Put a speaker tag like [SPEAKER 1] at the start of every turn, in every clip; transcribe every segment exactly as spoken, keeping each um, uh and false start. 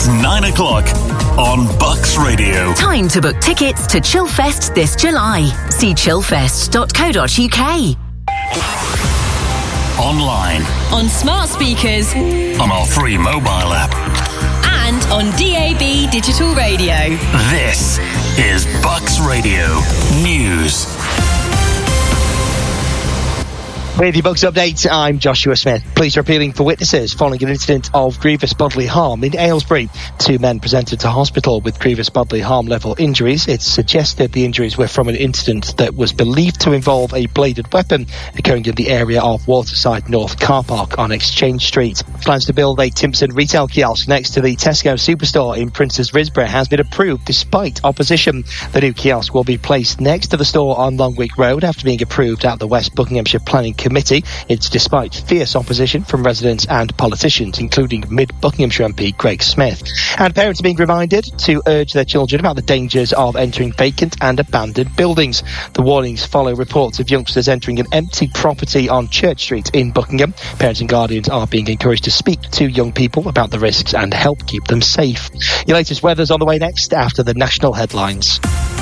[SPEAKER 1] nine o'clock on Bucks Radio.
[SPEAKER 2] Time to book tickets to Chillfest this July. See chillfest dot co dot uk.
[SPEAKER 1] Online.
[SPEAKER 3] On smart speakers.
[SPEAKER 1] On our free mobile app.
[SPEAKER 3] And on D A B digital radio.
[SPEAKER 1] This is Bucks Radio News.
[SPEAKER 4] With your Bucks update, I'm Joshua Smith. Police are appealing for witnesses following an incident of grievous bodily harm in Aylesbury. Two men presented to hospital with grievous bodily harm level injuries. It's suggested the injuries were from an incident that was believed to involve a bladed weapon occurring in the area of Waterside North car park on Exchange Street. Plans to build a Timpson retail kiosk next to the Tesco superstore in Princes Risborough has been approved despite opposition. The new kiosk will be placed next to the store on Longwick Road after being approved at the West Buckinghamshire Planning Committee. It's despite fierce opposition from residents and politicians, including Mid-Buckinghamshire M P Greg Smith. And parents are being reminded to urge their children about the dangers of entering vacant and abandoned buildings. The warnings follow reports of youngsters entering an empty property on Church Street in Buckingham. Parents and guardians are being encouraged to speak to young people about the risks and help keep them safe. Your latest weather's on the way next after the national headlines.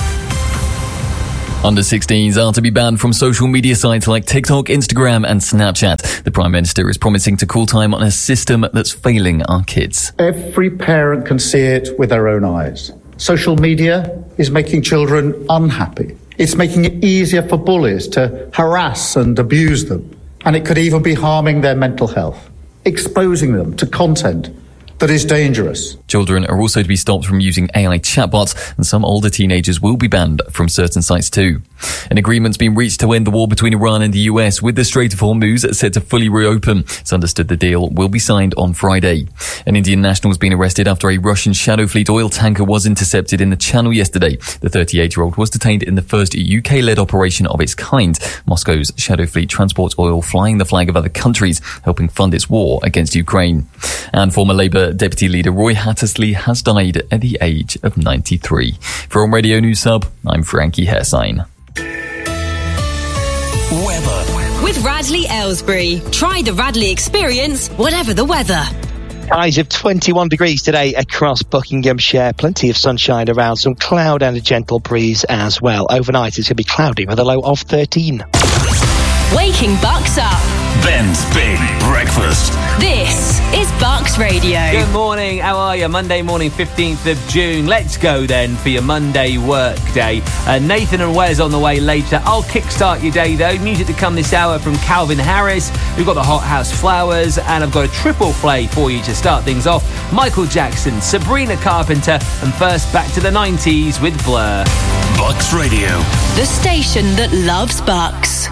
[SPEAKER 5] Under sixteens are to be banned from social media sites like TikTok, Instagram and Snapchat. The Prime Minister is promising to call time on a system that's failing our kids.
[SPEAKER 6] Every parent can see it with their own eyes. Social media is making children unhappy. It's making it easier for bullies to harass and abuse them. And it could even be harming their mental health, exposing them to content that is dangerous.
[SPEAKER 5] Children are also to be stopped from using A I chatbots, and some older teenagers will be banned from certain sites too. An agreement's been reached to end the war between Iran and the U S, with the Strait of Hormuz set to fully reopen. It's understood the deal will be signed on Friday. An Indian national has been arrested after a Russian Shadow Fleet oil tanker was intercepted in the Channel yesterday. The thirty-eight-year-old was detained in the first U K-led operation of its kind. Moscow's Shadow Fleet transports oil flying the flag of other countries, helping fund its war against Ukraine. And former Labour Deputy Leader Roy Hattersley has died at the age of ninety-three. From Radio News Sub, I'm Frankie Hairsign.
[SPEAKER 1] Weather.
[SPEAKER 3] With Radley Aylesbury. Try the Radley experience, whatever the weather.
[SPEAKER 4] Highs of twenty-one degrees today across Buckinghamshire. Plenty of sunshine around, some cloud and a gentle breeze as well. Overnight it's going to be cloudy with a low of thirteen.
[SPEAKER 3] Waking Bucks up.
[SPEAKER 1] Ben's Big Breakfast.
[SPEAKER 3] This is Bucks Radio.
[SPEAKER 7] Good morning, how are you? Monday morning, fifteenth of June. Let's go then for your Monday work day. Uh, Nathan and Wes on the way later. I'll kickstart your day though. Music to come this hour from Calvin Harris. We've got the Hot House Flowers, and I've got a triple play for you to start things off. Michael Jackson, Sabrina Carpenter, and first back to the nineties with Blur.
[SPEAKER 1] Bucks Radio.
[SPEAKER 3] The station that loves Bucks.